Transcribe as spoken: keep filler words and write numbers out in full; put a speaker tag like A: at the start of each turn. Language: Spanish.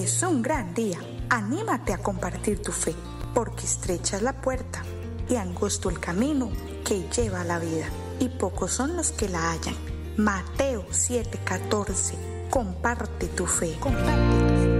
A: es un gran día. Anímate a compartir tu fe, porque estrecha es la puerta y angosto el camino que lleva a la vida, y pocos son los que la hallan. Mateo siete catorce. Comparte tu fe. Comparte tu fe.